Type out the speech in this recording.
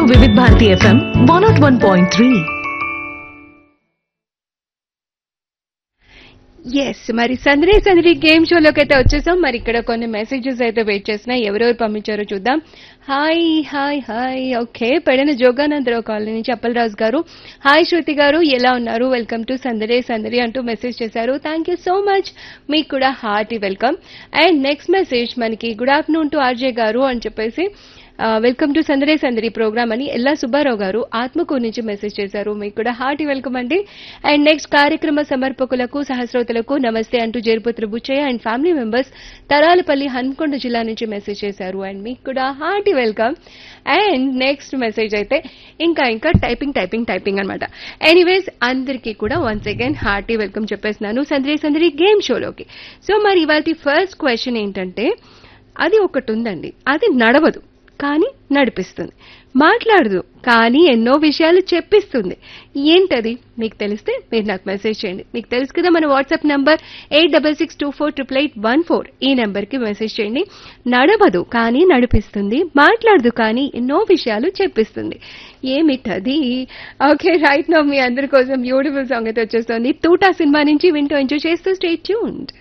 వివిధ Bharati FM 101.3. Yes, మరి సందడి సందడి గేమ్ షోలోకి అయితే వచ్చేసాం. మరి ఇక్కడ కొన్ని మెసేజెస్ అయితే వెయిట్ చేస్తున్నాయి. ఎవరెవరు పంపించారో చూద్దాం. Hi hi hi. Okay, Pedana Jogananda Rao colony నుంచి అప్పలరాజు గారు, హాయ్ శృతి గారు, ఎలా ఉన్నారు, వెల్కమ్ టు సందడి సందడి అంటూ మెసేజ్ చేశారు. థ్యాంక్ యూ సో మచ్, మీకు కూడా hearty welcome. And next message మనకి గుడ్ ఆఫ్టర్నూన్ టు ఆర్జే గారు అని చెప్పేసి వెల్కమ్ టు సందడి సందడి ప్రోగ్రామ్ అని ఎల్లా సుబ్బారావు గారు ఆత్మకూరు నుంచి మెసేజ్ చేశారు. మీకు కూడా హార్టీ వెల్కమ్ అండి. అండ్ నెక్స్ట్ కార్యక్రమ సమర్పకులకు సహస్రోతులకు నమస్తే అంటూ జేరుపుత్ర Buchaiah and family members Taralapalli Hanamkonda జిల్లా నుంచి మెసేజ్ చేశారు. అండ్ మీకు కూడా hearty welcome. And next message అయితే ఇంకా టైపింగ్ అనమాట. ఎనీవేస్, అందరికీ కూడా వన్స్ అగైన్ హార్టీ వెల్కమ్ చెప్పేస్తున్నాను సందడి సందడి గేమ్ షోలోకి. సో మరి ఇవాళ ఫస్ట్ క్వశ్చన్ ఏంటంటే, అది ఒకటి ఉందండి, అది నడవదు కానీ నడిపిస్తుంది, మాట్లాడదు కానీ ఎన్నో విషయాలు చెప్పిస్తుంది. ఏంటది? మీకు తెలిస్తే మీరు నాకు మెసేజ్ చేయండి. మీకు తెలుసు కదా మన వాట్సాప్ నంబర్ 8662488814. ఈ నెంబర్కి మెసేజ్ చేయండి. నడవదు కానీ నడిపిస్తుంది, మాట్లాడదు కానీ ఎన్నో విషయాలు చెప్పిస్తుంది. ఏమిటది? ఓకే, రైట్ నౌ మీ అందరి కోసం బ్యూటిఫుల్ సాంగ్ అయితే వచ్చేస్తుంది. తూటా సినిమా నుంచి. వింటూ ఎంజాయ్ చేస్తూ స్టే ట్యూన్డ్.